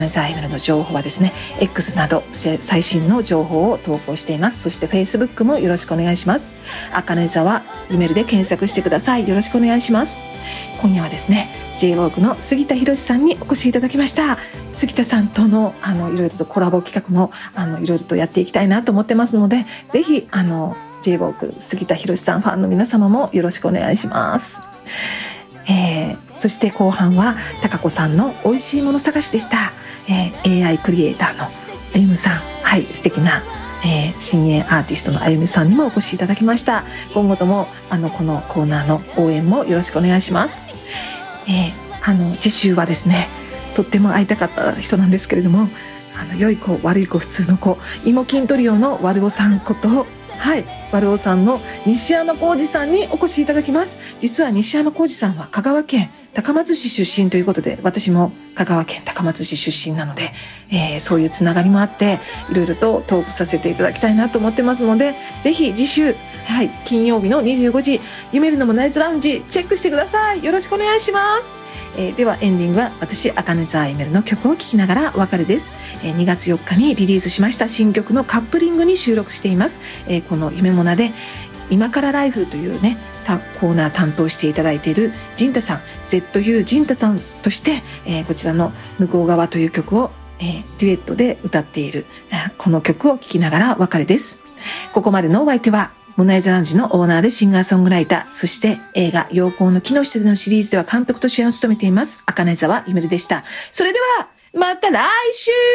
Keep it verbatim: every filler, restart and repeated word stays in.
ザイメルの情報はですね、X など最新の情報を投稿しています。そして Facebook もよろしくお願いします。あかねざわイメルで検索してください。よろしくお願いします。今夜はですね、ジェイウォーク の杉田博さんにお越しいただきました。杉田さんとのあのいろいろとコラボ企画もあのいろいろとやっていきたいなと思ってますので、ぜひあの ジェイウォーク 杉田博さんファンの皆様もよろしくお願いします。えー、そして後半は高子さんの美味しいもの探しでした。えー、エーアイ クリエイターのあゆむさん、はい、素敵な、えー、新鋭アーティストのあゆむさんにもお越しいただきました。今後ともあのこのコーナーの応援もよろしくお願いします。えー、あの次週はですね、とっても会いたかった人なんですけれども、あの良い子悪い子普通の子、芋筋トリオのわるおさんこと、はい、わるおさんの西山浩二さんにお越しいただきます。実は西山浩二さんは香川県高松市出身ということで、私も香川県高松市出身なので、えー、そういうつながりもあっていろいろとトークさせていただきたいなと思ってますので、ぜひ次週、はい、金曜日のにじゅうごじ、夢るのもナイズラウンジチェックしてください。よろしくお願いします。えー、ではエンディングは私あかねざわイメルの曲を聴きながらお別れです。えー、にがつよっかにリリースしました新曲のカップリングに収録しています。えー、この夢もなで今からライフというねコーナー担当していただいているジンタさん ゼットユー ジンタさんとして、えー、こちらの向こう側という曲を、えー、デュエットで歌っている、えー、この曲を聴きながらお別れです。ここまでのお相手はモナイザラウンジのオーナーでシンガーソングライター、そして映画陽光の木の下でのシリーズでは監督と主演を務めていますあかねざわイメルでした。それではまた来週。